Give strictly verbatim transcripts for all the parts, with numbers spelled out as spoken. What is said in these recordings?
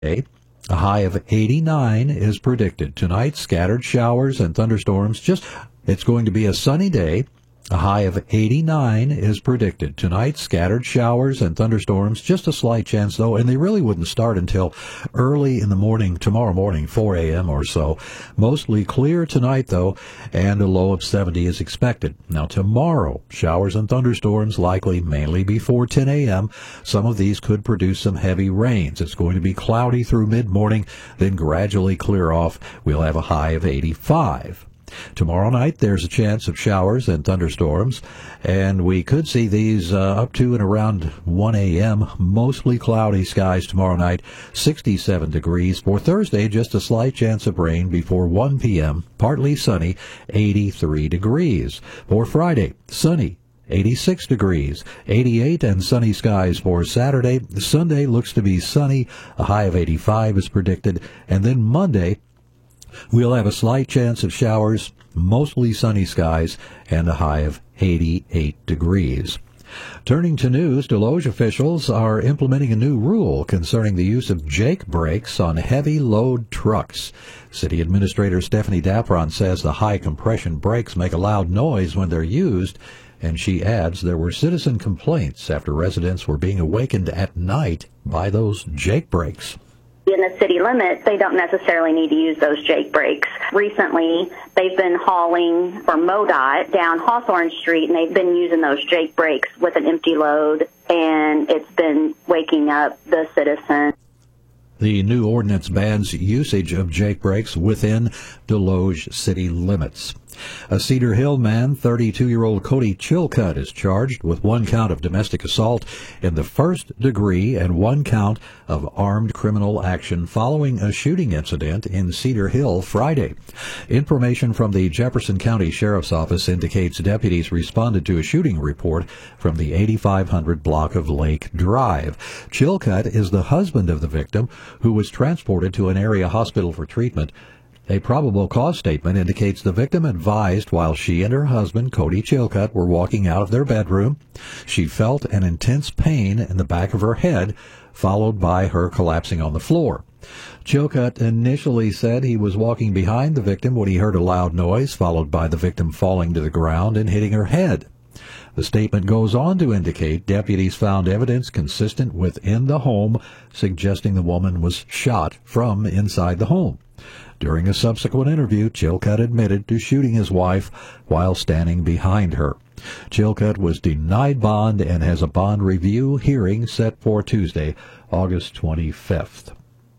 A high of eighty-nine is predicted. Tonight, scattered showers and thunderstorms. Just, it's going to be a sunny day. A high of eighty-nine is predicted. Tonight, scattered showers and thunderstorms. Just a slight chance, though, and they really wouldn't start until early in the morning, tomorrow morning, four a.m. or so. Mostly clear tonight, though, and a low of seventy is expected. Now, tomorrow, showers and thunderstorms likely mainly before ten a.m. Some of these could produce some heavy rains. It's going to be cloudy through mid-morning, then gradually clear off. We'll have a high of eighty-five. Tomorrow night, there's a chance of showers and thunderstorms, and we could see these uh, up to and around one a.m. Mostly cloudy skies tomorrow night, sixty-seven degrees. For Thursday, just a slight chance of rain before one p.m., partly sunny, eighty-three degrees. For Friday, sunny, eighty-six degrees, eighty-eight and sunny skies for Saturday. Sunday looks to be sunny, a high of eighty-five is predicted, and then Monday, we'll have a slight chance of showers, mostly sunny skies, and a high of eighty-eight degrees. Turning to news, Deloge officials are implementing a new rule concerning the use of Jake brakes on heavy load trucks. City Administrator Stephanie Dapron says the high compression brakes make a loud noise when they're used, and she adds there were citizen complaints after residents were being awakened at night by those Jake brakes. In the city limits, they don't necessarily need to use those Jake brakes. Recently, they've been hauling for MoDOT down Hawthorne Street, and they've been using those Jake brakes with an empty load, and it's been waking up the citizens. The new ordinance bans usage of Jake brakes within Deloge city limits. A Cedar Hill man, thirty-two-year-old Cody Chilcutt, is charged with one count of domestic assault in the first degree and one count of armed criminal action following a shooting incident in Cedar Hill Friday. Information from the Jefferson County Sheriff's Office indicates deputies responded to a shooting report from the eighty-five hundred block of Lake Drive. Chilcutt is the husband of the victim, who was transported to an area hospital for treatment. A probable cause statement indicates the victim advised while she and her husband, Cody Chilcutt, were walking out of their bedroom, she felt an intense pain in the back of her head, followed by her collapsing on the floor. Chilcutt initially said he was walking behind the victim when he heard a loud noise, followed by the victim falling to the ground and hitting her head. The statement goes on to indicate deputies found evidence consistent within the home, suggesting the woman was shot from inside the home. During a subsequent interview, Chilcutt admitted to shooting his wife while standing behind her. Chilcutt was denied bond and has a bond review hearing set for Tuesday, August twenty-fifth.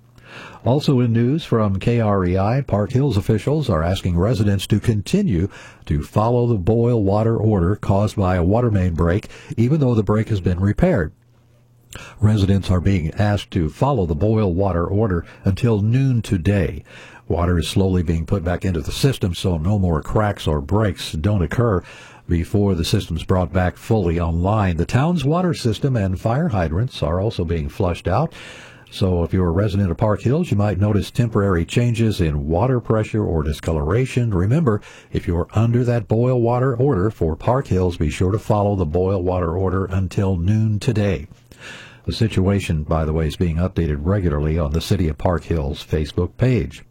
Also in news from K R E I, Park Hills officials are asking residents to continue to follow the boil water order caused by a water main break, even though the break has been repaired. Residents are being asked to follow the boil water order until noon today. Water is slowly being put back into the system, so no more cracks or breaks don't occur before the system's brought back fully online. The town's water system and fire hydrants are also being flushed out. So if you're a resident of Park Hills, you might notice temporary changes in water pressure or discoloration. Remember, if you're under that boil water order for Park Hills, be sure to follow the boil water order until noon today. The situation, by the way, is being updated regularly on the City of Park Hills Facebook page.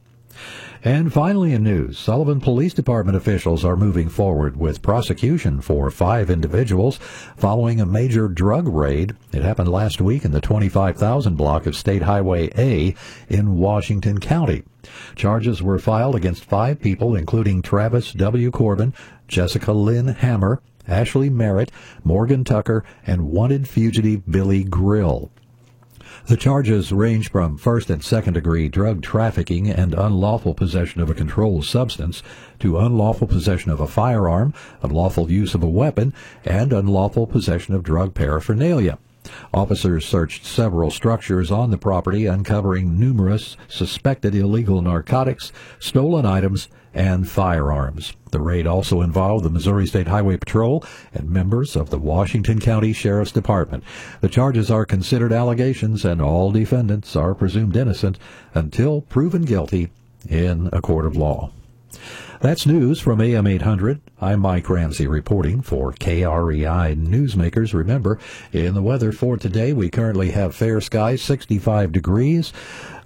And finally in news, Sullivan Police Department officials are moving forward with prosecution for five individuals following a major drug raid. It happened last week in the twenty-five thousand block of State Highway A in Washington County. Charges were filed against five people, including Travis W. Corbin, Jessica Lynn Hammer, Ashley Merritt, Morgan Tucker, and wanted fugitive Billy Grill. The charges range from first and second degree drug trafficking and unlawful possession of a controlled substance to unlawful possession of a firearm, unlawful use of a weapon, and unlawful possession of drug paraphernalia. Officers searched several structures on the property, uncovering numerous suspected illegal narcotics, stolen items, and firearms. The raid also involved the Missouri State Highway Patrol and members of the Washington County Sheriff's Department. The charges are considered allegations, and all defendants are presumed innocent until proven guilty in a court of law. That's news from A M eight hundred. I'm Mike Ramsey reporting for K R E I Newsmakers. Remember, in the weather for today, we currently have fair skies, sixty-five degrees.